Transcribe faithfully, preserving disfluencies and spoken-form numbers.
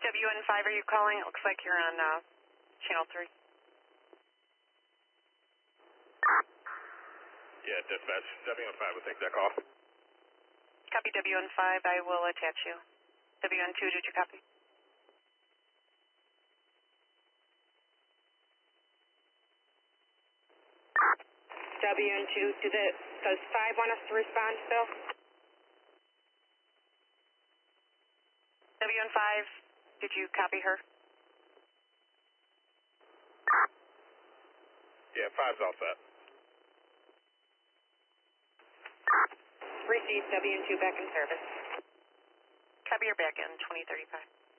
W N five, are you calling? It looks like you're on uh, channel three. Yeah, dispatch. W N five will take that call. Copy W N five, I will attach you. W N two, did you copy? W N two, do the, does five want us to respond still? W N five, did you copy her? Yeah, five's all set. Received, W N two back in service. Copy, you're back in twenty thirty-five.